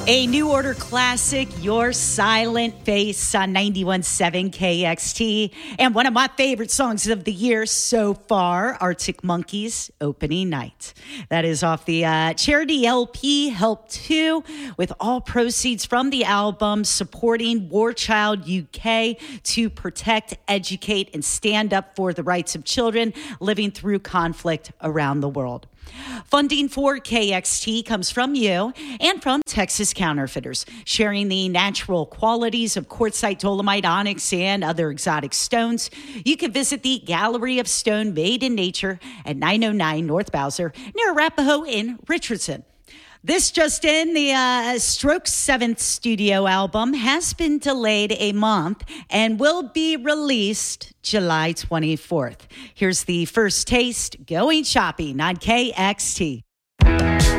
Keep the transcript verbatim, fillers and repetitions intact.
A New Order classic, Your Silent Face on ninety-one point seven K X T. And one of my favorite songs of the year so far, Arctic Monkeys, Opening Night. That is off the uh, charity L P Help two, with all proceeds from the album supporting War Child U K to protect, educate, and stand up for the rights of children living through conflict around the world. Funding for K X T comes from you and from Texas Counterfeiters, sharing the natural qualities of quartzite, dolomite, onyx, and other exotic stones. You can visit the Gallery of Stone Made in Nature at nine oh nine North Bowser near Arapahoe in Richardson. This just in, the uh, Strokes' seventh studio album has been delayed a month and will be released July twenty-fourth. Here's the first taste, Going Shopping on K X T.